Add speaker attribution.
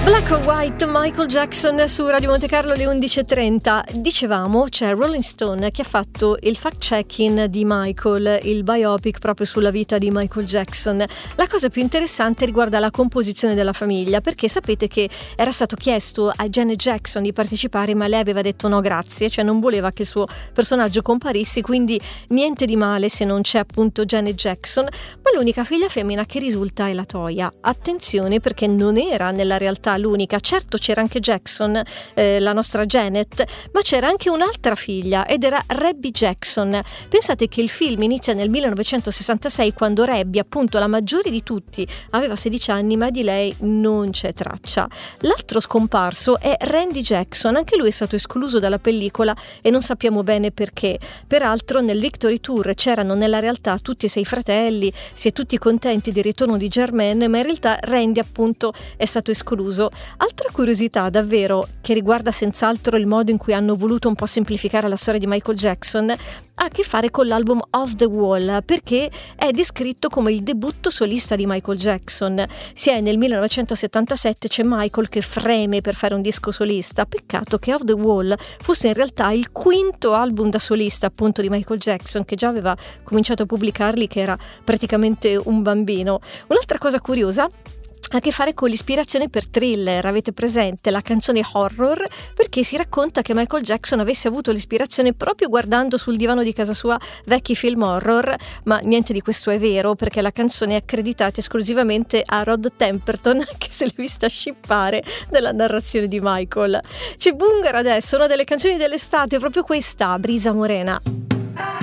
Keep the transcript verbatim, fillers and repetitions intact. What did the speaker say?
Speaker 1: Black or White, Michael Jackson su Radio Monte Carlo alle undici e trenta. Dicevamo, c'è Rolling Stone che ha fatto il fact-checking di Michael, il biopic proprio sulla vita di Michael Jackson. La cosa più interessante riguarda la composizione della famiglia, perché sapete che era stato chiesto a Janet Jackson di partecipare, ma lei aveva detto no grazie, cioè non voleva che il suo personaggio comparisse, quindi niente di male se non c'è appunto Janet Jackson, ma l'unica figlia femmina che risulta è la Toya. Attenzione, perché non era nella realtà l'unica. Certo, c'era anche Jackson, eh, la nostra Janet, ma c'era anche un'altra figlia ed era Rebby Jackson. Pensate che il film inizia nel millenovecentosessantasei, quando Rebby, appunto la maggiore di tutti, aveva sedici anni, ma di lei non c'è traccia. L'altro scomparso è Randy Jackson, anche lui è stato escluso dalla pellicola e non sappiamo bene perché. Peraltro nel Victory Tour c'erano nella realtà tutti e sei fratelli, si è tutti contenti del ritorno di Jermaine, ma in realtà Randy appunto è stato escluso. Altra curiosità davvero, che riguarda senz'altro il modo in cui hanno voluto un po' semplificare la storia di Michael Jackson, ha a che fare con l'album Off the Wall, perché è descritto come il debutto solista di Michael Jackson. Si è nel millenovecentosettantasette, c'è Michael che freme per fare un disco solista. Peccato che Off the Wall fosse in realtà il quinto album da solista appunto di Michael Jackson, che già aveva cominciato a pubblicarli, che era praticamente un bambino. Un'altra cosa curiosa ha a che fare con l'ispirazione per Thriller. Avete presente la canzone Horror? Perché si racconta che Michael Jackson avesse avuto l'ispirazione proprio guardando sul divano di casa sua vecchi film horror, ma niente di questo è vero, perché la canzone è accreditata esclusivamente a Rod Temperton, che se l'è vista scippare della narrazione di Michael. C'è Bungar adesso, una delle canzoni dell'estate, proprio questa, Brisa Morena.